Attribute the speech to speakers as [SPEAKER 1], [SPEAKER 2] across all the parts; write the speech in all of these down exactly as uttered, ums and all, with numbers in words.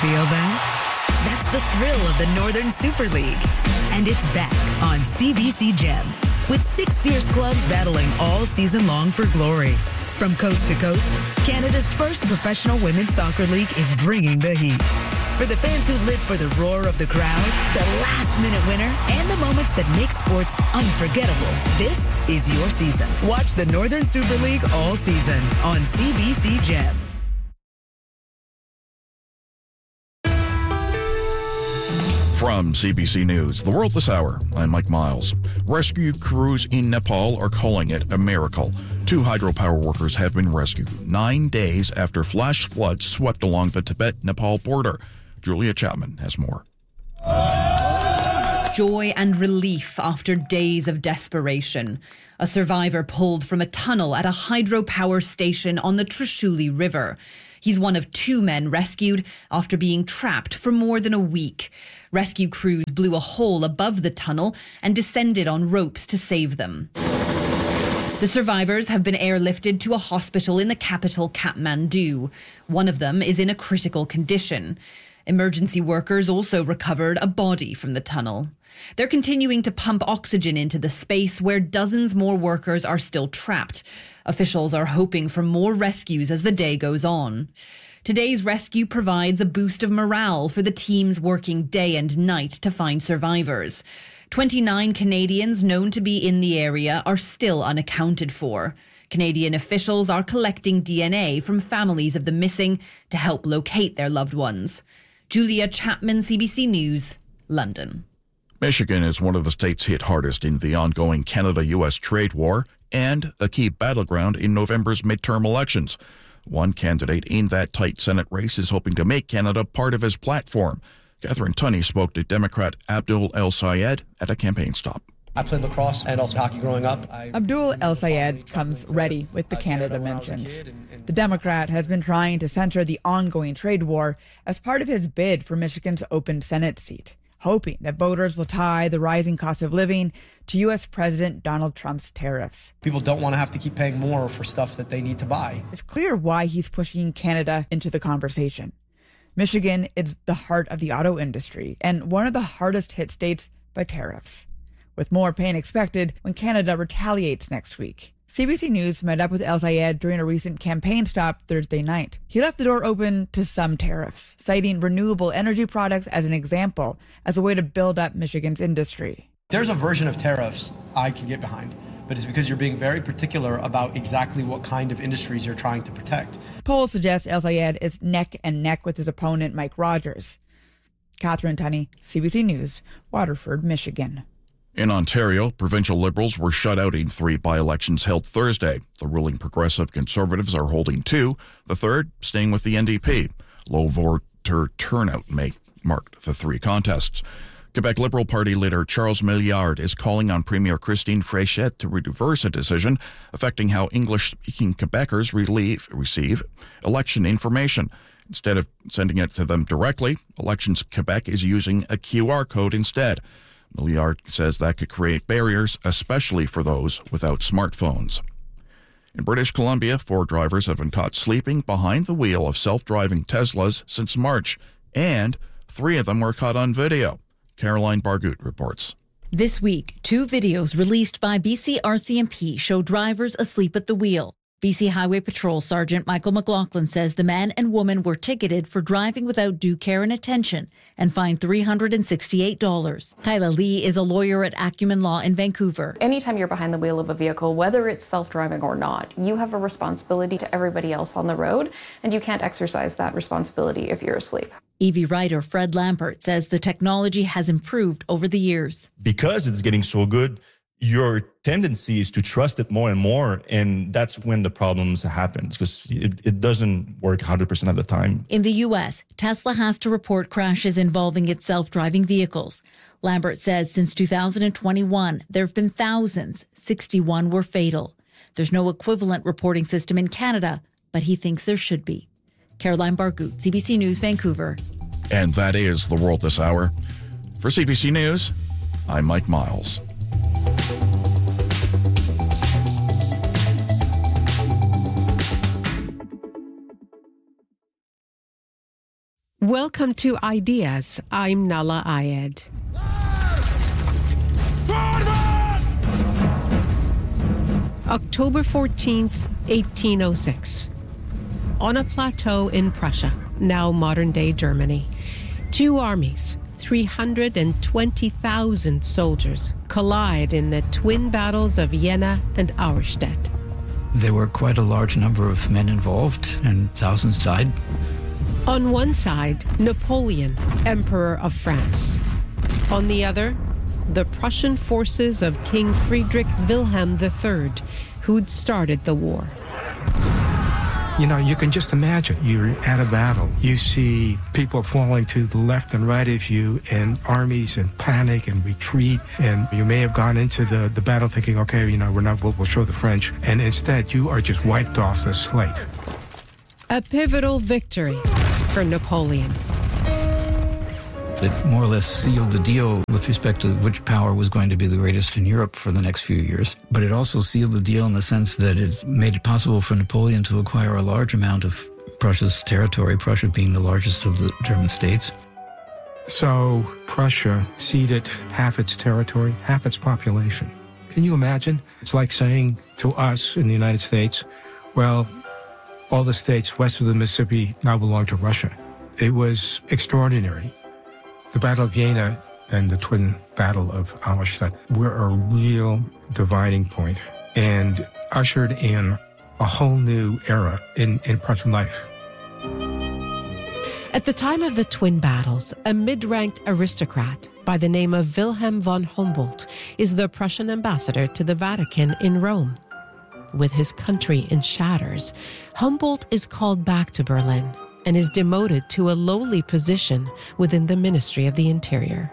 [SPEAKER 1] Feel that? That's the thrill of the Northern Super League. And it's back on C B C Gem, with six fierce clubs battling all season long for glory. From coast to coast, Canada's first professional women's soccer league is bringing the heat. For the fans who live for the roar of the crowd, the last-minute winner, and the moments that make sports unforgettable, this is your season. Watch the Northern Super League all season on C B C Gem.
[SPEAKER 2] From C B C News, The World This Hour, I'm Mike Miles. Rescue crews in Nepal are calling it a miracle. Two hydropower workers have been rescued nine days after flash floods swept along the Tibet-Nepal border. Julia Chapman has more.
[SPEAKER 3] Joy and relief after days of desperation. A survivor pulled from a tunnel at a hydropower station on the Trishuli River. He's one of two men rescued after being trapped for more than a week. Rescue crews blew a hole above the tunnel and descended on ropes to save them. The survivors have been airlifted to a hospital in the capital, Kathmandu. One of them is in a critical condition. Emergency workers also recovered a body from the tunnel. They're continuing to pump oxygen into the space where dozens more workers are still trapped. Officials are hoping for more rescues as the day goes on. Today's rescue provides a boost of morale for the teams working day and night to find survivors. twenty-nine Canadians known to be in the area are still unaccounted for. Canadian officials are collecting D N A from families of the missing to help locate their loved ones. Julia Chapman, C B C News, London.
[SPEAKER 2] Michigan is one of the states hit hardest in the ongoing Canada-U S trade war and a key battleground in November's midterm elections. One candidate in that tight Senate race is hoping to make Canada part of his platform. Catherine Tunney spoke to Democrat Abdul El-Sayed at a campaign stop.
[SPEAKER 4] I played lacrosse and also hockey growing up. I
[SPEAKER 5] Abdul El-Sayed comes ready with the Canada mentions. The Democrat has been trying to center the ongoing trade war as part of his bid for Michigan's open Senate seat, hoping that voters will tie the rising cost of living to U S President Donald Trump's tariffs.
[SPEAKER 4] People don't want to have to keep paying more for stuff that they need to buy.
[SPEAKER 5] It's clear why he's pushing Canada into the conversation. Michigan is the heart of the auto industry and one of the hardest hit states by tariffs, with more pain expected when Canada retaliates next week. C B C News met up with El-Sayed during a recent campaign stop Thursday night. He left the door open to some tariffs, citing renewable energy products as an example, as a way to build up Michigan's industry.
[SPEAKER 4] There's a version of tariffs I can get behind, but it's because you're being very particular about exactly what kind of industries you're trying to protect.
[SPEAKER 5] Polls suggest El-Sayed is neck and neck with his opponent, Mike Rogers. Catherine Tunney, C B C News, Waterford, Michigan.
[SPEAKER 2] In Ontario, provincial Liberals were shut out in three by-elections held Thursday. The ruling Progressive Conservatives are holding two, the third staying with the N D P. Low voter turnout may mark the three contests. Quebec Liberal Party leader Charles Milliard is calling on Premier Christine Fréchette to reverse a decision affecting how English-speaking Quebecers relieve, receive election information. Instead of sending it to them directly, Elections Quebec is using a Q R code instead. Milliard says that could create barriers, especially for those without smartphones. In British Columbia, four drivers have been caught sleeping behind the wheel of self-driving Teslas since March, and three of them were caught on video. Caroline Bargut reports.
[SPEAKER 6] This week, two videos released by B C R C M P show drivers asleep at the wheel. B C Highway Patrol Sergeant Michael McLaughlin says the man and woman were ticketed for driving without due care and attention and fined three hundred sixty-eight dollars. Kyla Lee is a lawyer at Acumen Law in Vancouver.
[SPEAKER 7] Anytime you're behind the wheel of a vehicle, whether it's self-driving or not, you have a responsibility to everybody else on the road, and you can't exercise that responsibility if you're asleep.
[SPEAKER 6] E V writer Fred Lampert says the technology has improved over the years.
[SPEAKER 8] Because it's getting so good, your tendency is to trust it more and more, and that's when the problems happen, because it, it doesn't work one hundred percent of the time.
[SPEAKER 6] In the U S, Tesla has to report crashes involving its self-driving vehicles. Lambert says since two thousand twenty-one, there have been thousands. sixty-one were fatal. There's no equivalent reporting system in Canada, but he thinks there should be. Caroline Bargut, C B C News, Vancouver.
[SPEAKER 2] And that is The World This Hour. For C B C News, I'm Mike Miles.
[SPEAKER 9] Welcome to Ideas. I'm Nala Ayed. October fourteenth, eighteen oh six. On a plateau in Prussia, now modern-day Germany, two armies, three hundred twenty thousand soldiers, collide in the twin battles of Jena and Auerstedt.
[SPEAKER 10] There were quite a large number of men involved, and thousands died.
[SPEAKER 9] On one side, Napoleon, Emperor of France. On the other, the Prussian forces of King Friedrich Wilhelm the Third, who'd started the war.
[SPEAKER 11] You know, you can just imagine, you're at a battle. You see people falling to the left and right of you, and armies in panic and retreat. And you may have gone into the, the battle thinking, okay, you know, we're not, we'll, we'll show the French. And instead, you are just wiped off the slate.
[SPEAKER 9] A pivotal victory for Napoleon.
[SPEAKER 10] It more or less sealed the deal with respect to which power was going to be the greatest in Europe for the next few years. But it also sealed the deal in the sense that it made it possible for Napoleon to acquire a large amount of Prussia's territory, Prussia being the largest of the German states.
[SPEAKER 11] So Prussia ceded half its territory, half its population. Can you imagine? It's like saying to us in the United States, well, all the states west of the Mississippi now belong to Russia. It was extraordinary. The Battle of Jena and the twin battle of Auerstedt were a real dividing point and ushered in a whole new era in, in Prussian life.
[SPEAKER 9] At the time of the twin battles, a mid-ranked aristocrat by the name of Wilhelm von Humboldt is the Prussian ambassador to the Vatican in Rome. With his country in shatters, Humboldt is called back to Berlin and is demoted to a lowly position within the Ministry of the Interior.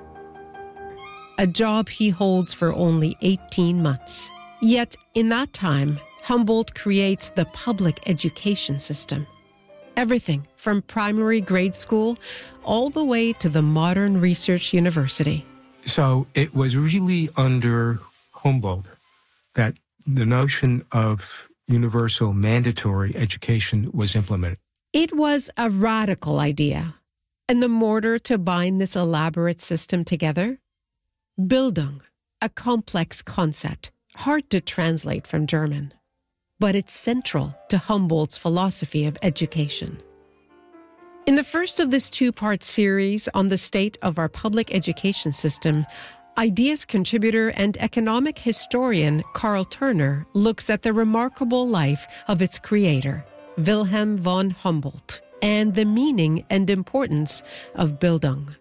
[SPEAKER 9] A job he holds for only eighteen months. Yet, in that time, Humboldt creates the public education system. Everything from primary grade school all the way to the modern research university.
[SPEAKER 11] So it was really under Humboldt that the notion of universal mandatory education was implemented.
[SPEAKER 9] It was a radical idea. And the mortar to bind this elaborate system together? Bildung, a complex concept, hard to translate from German. But it's central to Humboldt's philosophy of education. In the first of this two-part series on the state of our public education system, Ideas contributor and economic historian Carl Turner looks at the remarkable life of its creator, Wilhelm von Humboldt, and the meaning and importance of Bildung.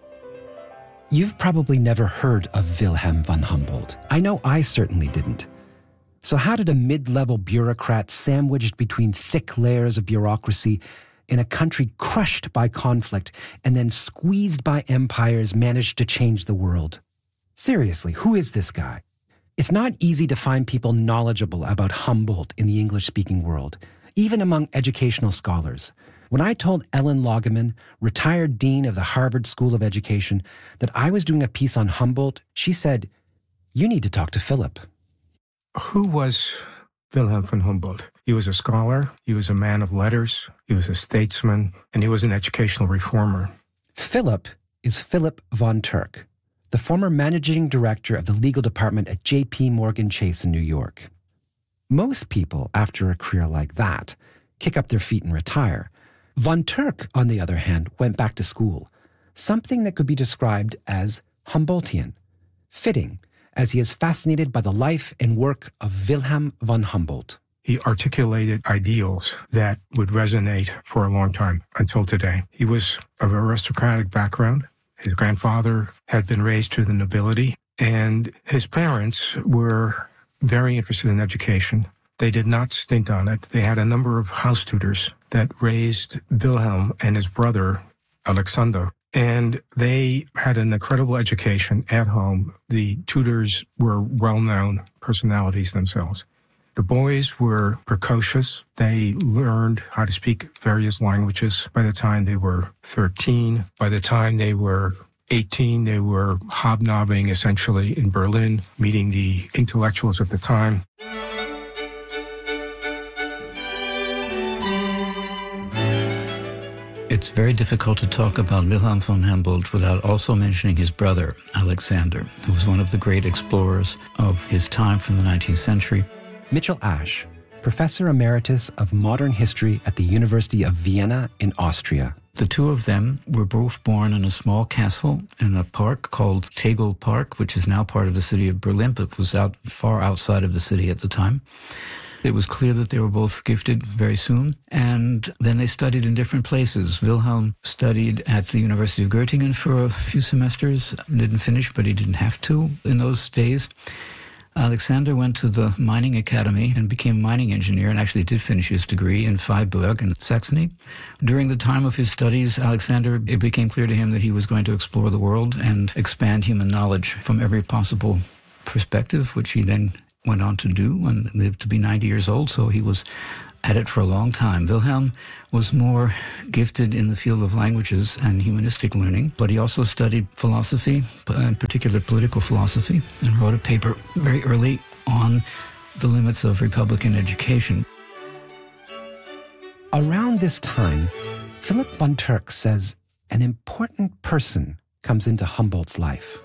[SPEAKER 12] You've probably never heard of Wilhelm von Humboldt. I know I certainly didn't. So how did a mid-level bureaucrat sandwiched between thick layers of bureaucracy in a country crushed by conflict and then squeezed by empires manage to change the world? Seriously, who is this guy? It's not easy to find people knowledgeable about Humboldt in the English-speaking world, even among educational scholars. When I told Ellen Loggeman, retired dean of the Harvard School of Education, that I was doing a piece on Humboldt, she said, "You need to talk to Philip."
[SPEAKER 11] Who was Wilhelm von Humboldt? He was a scholar, he was a man of letters, he was a statesman, and he was an educational reformer.
[SPEAKER 12] Philip is Philip von Turk, the former managing director of the legal department at J P Morgan Chase in New York. Most people, after a career like that, kick up their feet and retire. Von Turk, on the other hand, went back to school, something that could be described as Humboldtian. Fitting, as he is fascinated by the life and work of Wilhelm von Humboldt.
[SPEAKER 11] He articulated ideals that would resonate for a long time, until today. He was of aristocratic background. His grandfather had been raised to the nobility, and his parents were very interested in education. They did not stint on it. They had a number of house tutors that raised Wilhelm and his brother, Alexander, and they had an incredible education at home. The tutors were well-known personalities themselves. The boys were precocious. They learned how to speak various languages by the time they were thirteen. By the time they were eighteen, they were hobnobbing essentially in Berlin, meeting the intellectuals of the time.
[SPEAKER 10] It's very difficult to talk about Wilhelm von Humboldt without also mentioning his brother, Alexander, who was one of the great explorers of his time from the nineteenth century.
[SPEAKER 12] Mitchell Ash, Professor Emeritus of Modern History at the University of Vienna in Austria.
[SPEAKER 10] The two of them were both born in a small castle in a park called Tegel Park, which is now part of the city of Berlin, but was out far outside of the city at the time. It was clear that they were both gifted very soon, and then they studied in different places. Wilhelm studied at the University of Göttingen for a few semesters, didn't finish, but he didn't have to in those days. Alexander went to the mining academy and became a mining engineer and actually did finish his degree in Freiburg in Saxony. During the time of his studies, Alexander, it became clear to him that he was going to explore the world and expand human knowledge from every possible perspective, which he then went on to do and lived to be ninety years old, so he was at it for a long time. Wilhelm was more gifted in the field of languages and humanistic learning, but he also studied philosophy, in particular political philosophy, and wrote a paper very early on the limits of Republican education.
[SPEAKER 12] Around this time, Philip von Türk says an important person comes into Humboldt's life.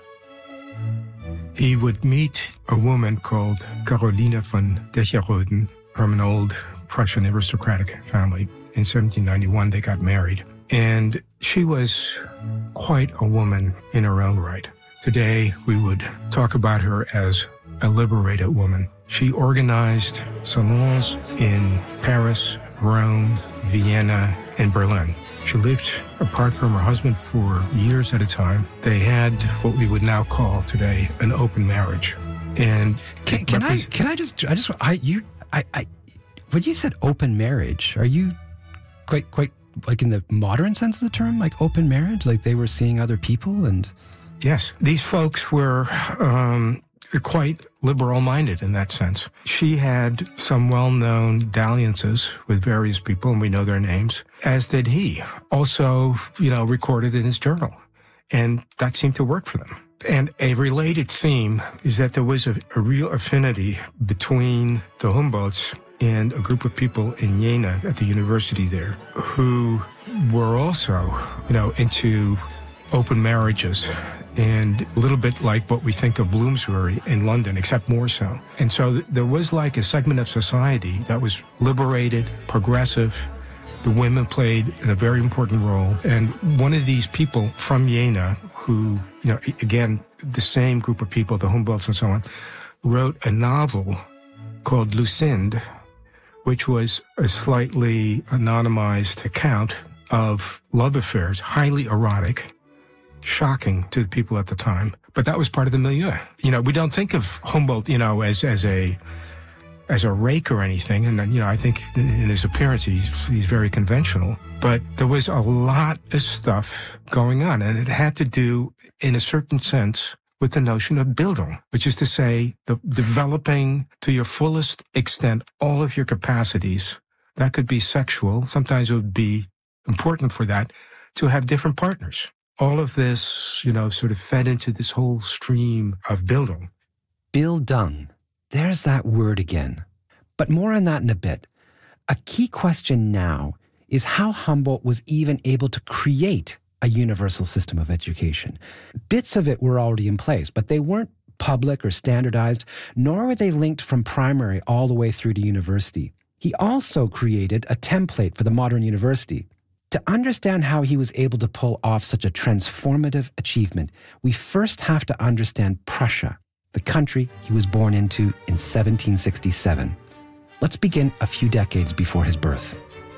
[SPEAKER 11] He would meet a woman called Caroline von Decheröden from an old Prussian aristocratic family. In seventeen ninety-one, they got married. And she was quite a woman in her own right. Today, we would talk about her as a liberated woman. She organized salons in Paris, Rome, Vienna, and Berlin. She lived apart from her husband for years at a time. They had what we would now call today an open marriage. And
[SPEAKER 12] can, can I can I just I just I you I I when you said open marriage, are you quite quite like in the modern sense of the term, like open marriage, like they were seeing other people? And
[SPEAKER 11] yes, these folks were um, quite liberal-minded in that sense. She had some well-known dalliances with various people, and we know their names, as did he. Also, you know, recorded in his journal. And that seemed to work for them. And a related theme is that there was a, a real affinity between the Humboldts and a group of people in Jena at the university there who were also, you know, into open marriages. And a little bit like what we think of Bloomsbury in London, except more so. And so th- there was like a segment of society that was liberated, progressive. The women played a very important role. And one of these people from Jena, who, you know, again, the same group of people, the Humboldts and so on, wrote a novel called Lucinde, which was a slightly anonymized account of love affairs, highly erotic, shocking to the people at the time, but that was part of the milieu. You know, we don't think of Humboldt, you know, as as a as a rake or anything, and you know, I think in his appearance he's he's very conventional. But there was a lot of stuff going on, and it had to do, in a certain sense, with the notion of Bildung, which is to say, the developing to your fullest extent all of your capacities. That could be sexual. Sometimes it would be important for that to have different partners. All of this, you know, sort of fed into this whole stream of Bildung.
[SPEAKER 12] Bildung. There's that word again. But more on that in a bit. A key question now is how Humboldt was even able to create a universal system of education. Bits of it were already in place, but they weren't public or standardized, nor were they linked from primary all the way through to university. He also created a template for the modern university. To understand how he was able to pull off such a transformative achievement, we first have to understand Prussia, the country he was born into in seventeen sixty-seven. Let's begin a few decades before his birth.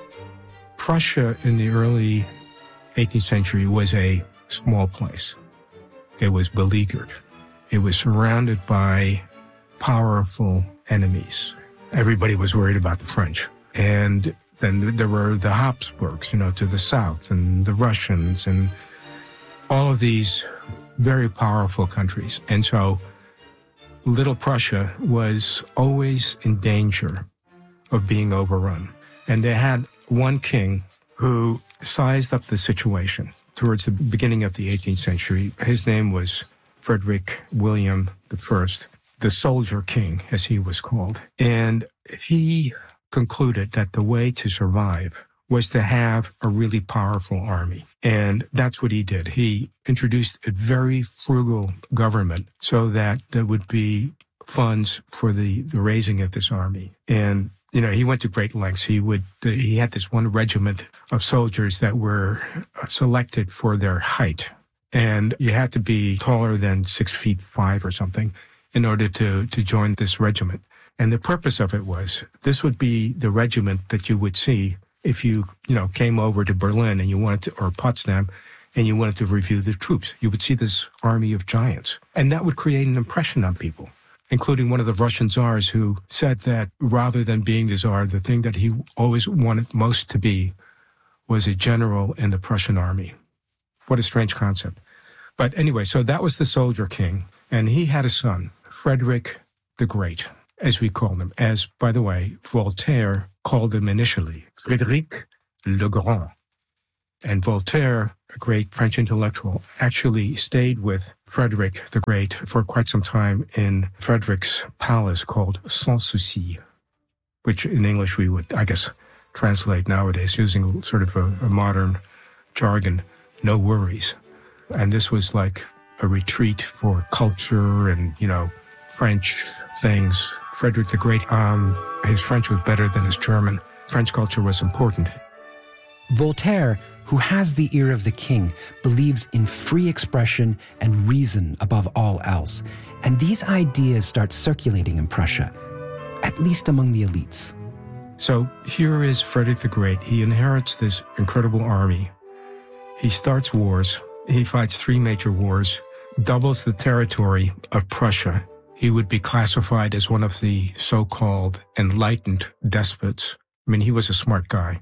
[SPEAKER 11] Prussia in the early eighteenth century was a small place. It was beleaguered. It was surrounded by powerful enemies. Everybody was worried about the French. And then there were the Habsburgs, you know, to the south, and the Russians, and all of these very powerful countries. And so Little Prussia was always in danger of being overrun. And they had one king who sized up the situation towards the beginning of the eighteenth century. His name was Frederick William the First, the Soldier King, as he was called. And he concluded that the way to survive was to have a really powerful army. And that's what he did. He introduced a very frugal government so that there would be funds for the, the raising of this army. And, you know, he went to great lengths. He would, he had this one regiment of soldiers that were selected for their height. And you had to be taller than six feet five or something in order to, to join this regiment. And the purpose of it was, this would be the regiment that you would see if you, you know, came over to Berlin and you wanted to, or Potsdam, and you wanted to review the troops. You would see this army of giants. And that would create an impression on people, including one of the Russian czars who said that rather than being the czar, the thing that he always wanted most to be was a general in the Prussian army. What a strange concept. But anyway, so that was the soldier king. And he had a son, Frederick the Great, as we call him, as, by the way, Voltaire called him initially, Frédéric le Grand. And Voltaire, a great French intellectual, actually stayed with Frederick the Great for quite some time in Frederick's palace called Sans Souci, which in English we would, I guess, translate nowadays using sort of a, a modern jargon, no worries. And this was like a retreat for culture and, you know, French things. Frederick the Great, um, his French was better than his German. French culture was important.
[SPEAKER 12] Voltaire, who has the ear of the king, believes in free expression and reason above all else. And these ideas start circulating in Prussia, at least among the elites.
[SPEAKER 11] So here is Frederick the Great. He inherits this incredible army. He starts wars. He fights three major wars, doubles the territory of Prussia. He would be classified as one of the so-called enlightened despots. I mean, he was a smart guy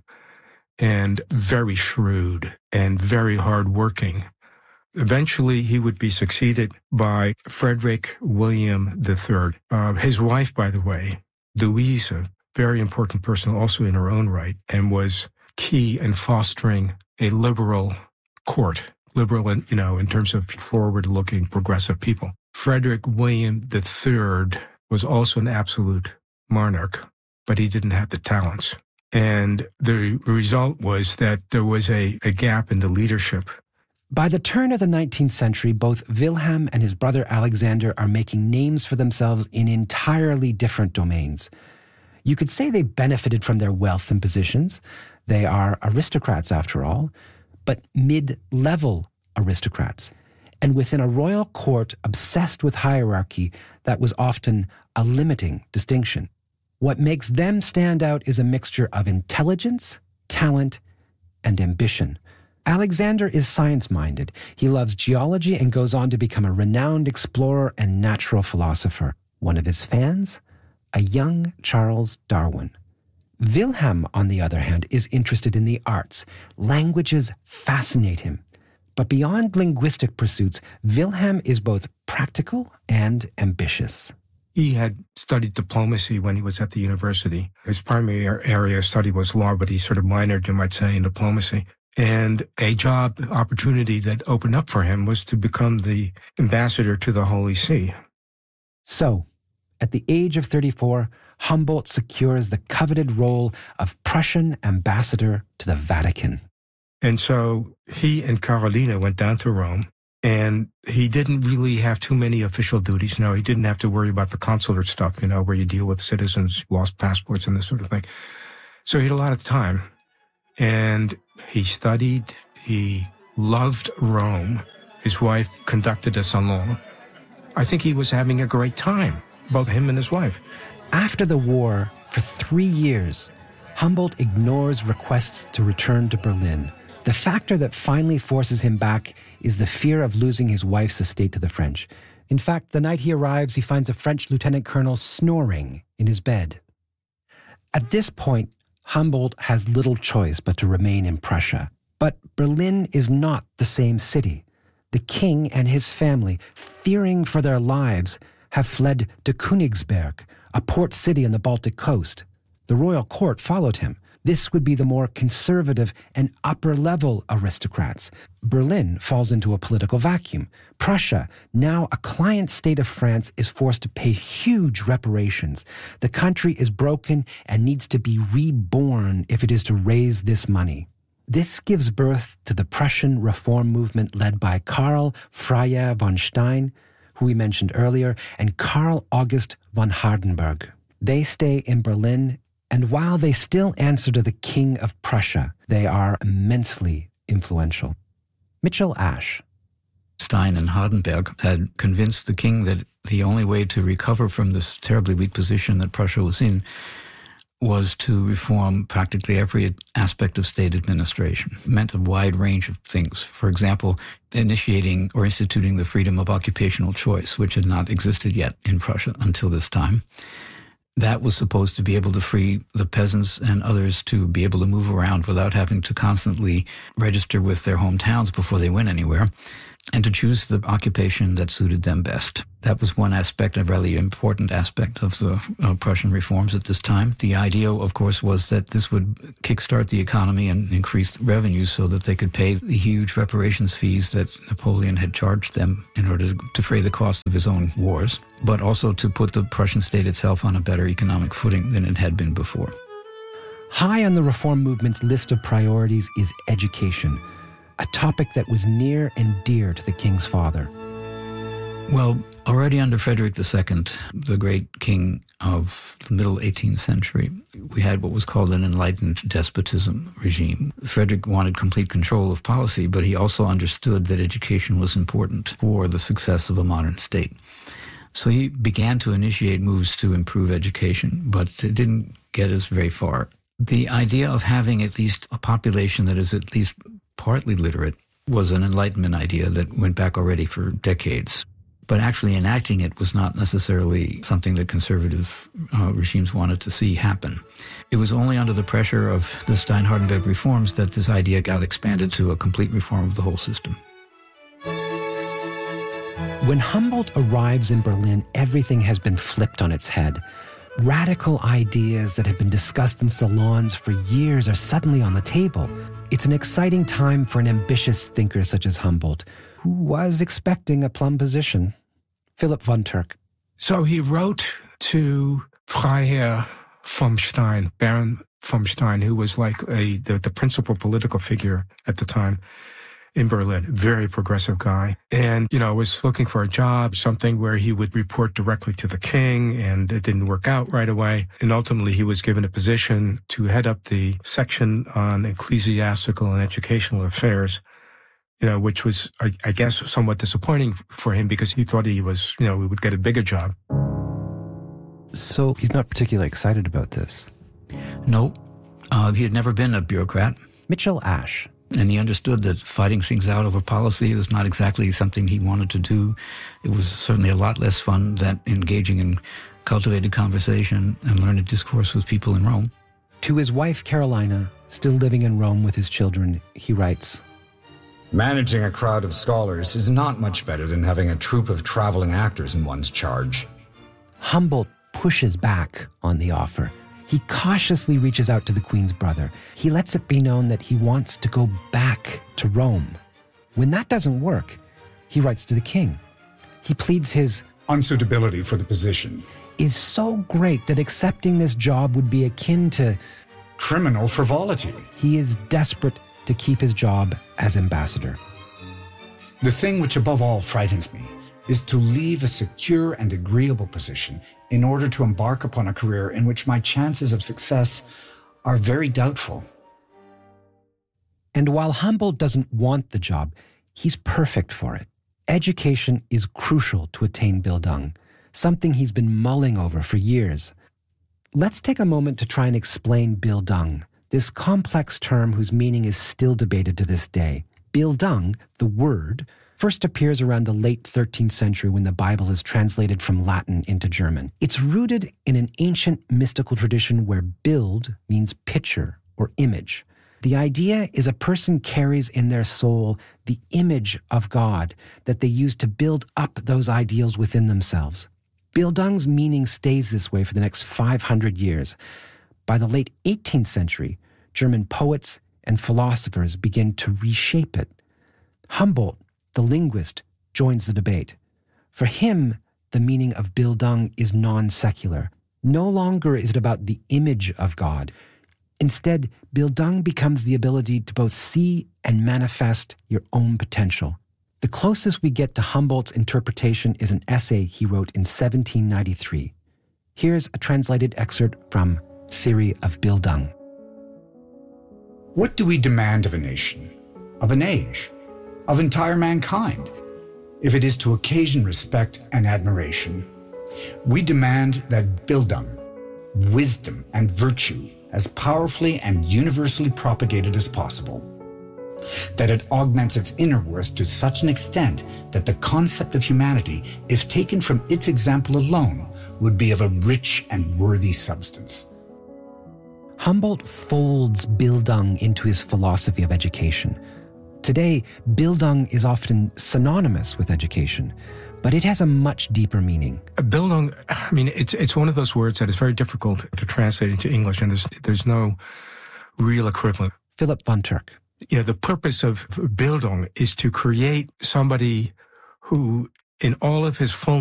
[SPEAKER 11] and very shrewd and very hardworking. Eventually, he would be succeeded by Frederick William the Third. Uh, his wife, by the way, Louise, a very important person also in her own right, and was key in fostering a liberal court, liberal, in, you know, in terms of forward-looking, progressive people. Frederick William the Third was also an absolute monarch, but he didn't have the talents. And the result was that there was a, a gap in the leadership.
[SPEAKER 12] By the turn of the nineteenth century, both Wilhelm and his brother Alexander are making names for themselves in entirely different domains. You could say they benefited from their wealth and positions. They are aristocrats, after all, but mid-level aristocrats. And within a royal court obsessed with hierarchy, that was often a limiting distinction. What makes them stand out is a mixture of intelligence, talent, and ambition. Alexander is science-minded. He loves geology and goes on to become a renowned explorer and natural philosopher. One of his fans, a young Charles Darwin. Wilhelm, on the other hand, is interested in the arts. Languages fascinate him. But beyond linguistic pursuits, Wilhelm is both practical and ambitious.
[SPEAKER 11] He had studied diplomacy when he was at the university. His primary area of study was law, but he sort of minored, you might say, in diplomacy. And a job opportunity that opened up for him was to become the ambassador to the Holy See.
[SPEAKER 12] So, at the age of thirty-four, Humboldt secures the coveted role of Prussian ambassador to the Vatican.
[SPEAKER 11] And so he and Carolina went down to Rome, and he didn't really have too many official duties. No, he didn't have to worry about the consular stuff, you know, where you deal with citizens, lost passports and this sort of thing. So he had a lot of time, and he studied, he loved Rome. His wife conducted a salon. I think he was having a great time, both him and his wife.
[SPEAKER 12] After the war, for three years, Humboldt ignores requests to return to Berlin. The factor that finally forces him back is the fear of losing his wife's estate to the French. In fact, the night he arrives, he finds a French lieutenant colonel snoring in his bed. At this point, Humboldt has little choice but to remain in Prussia. But Berlin is not the same city. The king and his family, fearing for their lives, have fled to Königsberg, a port city on the Baltic coast. The royal court followed him. This would be the more conservative and upper-level aristocrats. Berlin falls into a political vacuum. Prussia, now a client state of France, is forced to pay huge reparations. The country is broken and needs to be reborn if it is to raise this money. This gives birth to the Prussian reform movement led by Karl Freiherr von Stein, who we mentioned earlier, and Karl August von Hardenberg. They stay in Berlin, and while they still answer to the King of Prussia, they are immensely influential. Mitchell Ash.
[SPEAKER 10] Stein and Hardenberg had convinced the king that the only way to recover from this terribly weak position that Prussia was in was to reform practically every aspect of state administration. It meant a wide range of things. For example, initiating or instituting the freedom of occupational choice, which had not existed yet in Prussia until this time. That was supposed to be able to free the peasants and others to be able to move around without having to constantly register with their hometowns before they went anywhere, and to choose the occupation that suited them best. That was one aspect, a really important aspect of the uh, Prussian reforms at this time. The idea, of course, was that this would kickstart the economy and increase revenues so that they could pay the huge reparations fees that Napoleon had charged them in order to defray the cost of his own wars, but also to put the Prussian state itself on a better economic footing than it had been before.
[SPEAKER 12] High on the reform movement's list of priorities is education, a topic that was near and dear to the king's father.
[SPEAKER 10] Well, already under Frederick the Second, the great king of the middle eighteenth century, we had what was called an enlightened despotism regime. Frederick wanted complete control of policy, but he also understood that education was important for the success of a modern state. So he began to initiate moves to improve education, but it didn't get us very far. The idea of having at least a population that is at least partly literate was an Enlightenment idea that went back already for decades. But actually enacting it was not necessarily something that conservative uh, regimes wanted to see happen. It was only under the pressure of the Stein-Hardenberg reforms that this idea got expanded to a complete reform of the whole system.
[SPEAKER 12] When Humboldt arrives in Berlin, everything has been flipped on its head. Radical ideas that have been discussed in salons for years are suddenly on the table. It's an exciting time for an ambitious thinker such as Humboldt, who was expecting a plum position. Philip von Turk.
[SPEAKER 11] So he wrote to Freiherr von Stein, Baron von Stein, who was like a the, the principal political figure at the time in Berlin, very progressive guy, and, you know, was looking for a job, something where he would report directly to the king, and it didn't work out right away. And ultimately, he was given a position to head up the section on ecclesiastical and educational affairs, you know, which was, I, I guess, somewhat disappointing for him because he thought he was, you know, he would get a bigger job.
[SPEAKER 12] So he's not particularly excited about this.
[SPEAKER 10] No, uh, he had never been a bureaucrat.
[SPEAKER 12] Mitchell Ash.
[SPEAKER 10] And he understood that fighting things out over policy was not exactly something he wanted to do. It was certainly a lot less fun than engaging in cultivated conversation and learned discourse with people in Rome.
[SPEAKER 12] To his wife, Carolina, still living in Rome with his children, he writes,
[SPEAKER 13] "Managing a crowd of scholars is not much better than having a troupe of traveling actors in one's charge."
[SPEAKER 12] Humboldt pushes back on the offer. He cautiously reaches out to the Queen's brother. He lets it be known that he wants to go back to Rome. When that doesn't work, he writes to the king. He pleads his
[SPEAKER 13] unsuitability for the position
[SPEAKER 12] is so great that accepting this job would be akin to
[SPEAKER 13] criminal frivolity.
[SPEAKER 12] He is desperate to keep his job as ambassador.
[SPEAKER 13] "The thing which above all frightens me is to leave a secure and agreeable position in order to embark upon a career in which my chances of success are very doubtful."
[SPEAKER 12] And while Humboldt doesn't want the job, he's perfect for it. Education is crucial to attain Bildung, something he's been mulling over for years. Let's take a moment to try and explain Bildung, this complex term whose meaning is still debated to this day. Bildung, the word, first appears around the late thirteenth century when the Bible is translated from Latin into German. It's rooted in an ancient mystical tradition where Bild means picture or image. The idea is a person carries in their soul the image of God that they use to build up those ideals within themselves. Bildung's meaning stays this way for the next five hundred years. By the late eighteenth century, German poets and philosophers begin to reshape it. Humboldt, the linguist, joins the debate. For him, the meaning of Bildung is non-secular. No longer is it about the image of God. Instead, Bildung becomes the ability to both see and manifest your own potential. The closest we get to Humboldt's interpretation is an essay he wrote in seventeen ninety-three. Here's a translated excerpt from Theory of Bildung.
[SPEAKER 13] What do we demand of a nation, of an age, of entire mankind, if it is to occasion respect and admiration? We demand that Bildung, wisdom and virtue, as powerfully and universally propagated as possible, that it augments its inner worth to such an extent that the concept of humanity, if taken from its example alone, would be of a rich and worthy substance.
[SPEAKER 12] Humboldt folds Bildung into his philosophy of education. Today, Bildung is often synonymous with education, but it has a much deeper meaning.
[SPEAKER 11] Bildung, I mean, it's it's one of those words that is very difficult to translate into English, and there's there's no real equivalent.
[SPEAKER 12] Philip von Turk.
[SPEAKER 11] You know, the purpose of Bildung is to create somebody who, in all of his full